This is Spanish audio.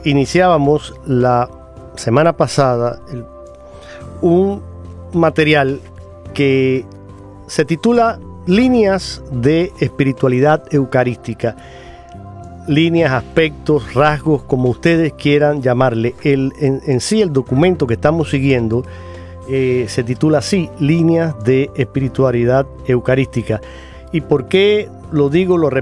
iniciábamos la semana pasada un material que se titula Líneas de espiritualidad eucarística. Líneas, aspectos, rasgos, como ustedes quieran llamarle. En sí el documento que estamos siguiendo se titula así, Líneas de espiritualidad eucarística. ¿Y por qué lo digo, lo repito?